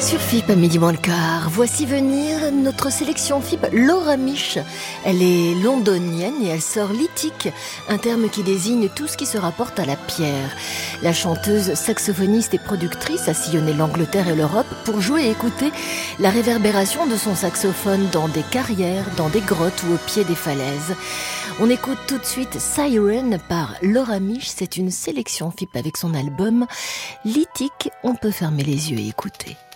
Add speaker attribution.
Speaker 1: Sur FIP à midi moins le quart, voici venir notre sélection FIP Laura Mich. Elle est londonienne et elle sort lithique, un terme qui désigne tout ce qui se rapporte à la pierre. La chanteuse, saxophoniste et productrice a sillonné l'Angleterre et l'Europe pour jouer et écouter la réverbération de son saxophone dans des carrières, dans des grottes ou au pied des falaises. On écoute tout de suite Siren par Laura Mich. C'est une sélection FIP avec son album lithique. On peut fermer les yeux et écouter.